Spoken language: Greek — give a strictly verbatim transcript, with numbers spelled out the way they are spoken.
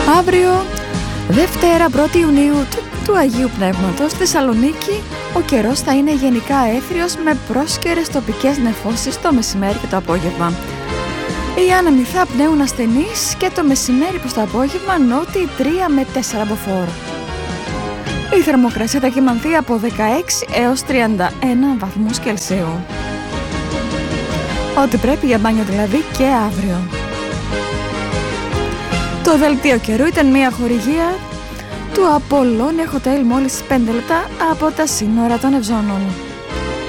Αύριο, Δευτέρα πρώτη Ιουνίου του, του Αγίου Πνεύματος, στη Θεσσαλονίκη, ο καιρός θα είναι γενικά έθριος με πρόσκαιρες τοπικές νεφώσεις το μεσημέρι και το απόγευμα. Οι άνεμοι θα πνέουν ασθενείς και το μεσημέρι προς το απόγευμα νότιοι τρία με τέσσερα μποφόρ. Η θερμοκρασία θα κυμανθεί από δεκαέξι έως τριάντα ένα βαθμούς Κελσίου. Ό,τι πρέπει για μπάνιο δηλαδή και αύριο. Το δελτίο καιρού ήταν μια χορηγία του Απόλλωνα Hotel μόλις πέντε λεπτά από τα σύνορα των Ευζώνων.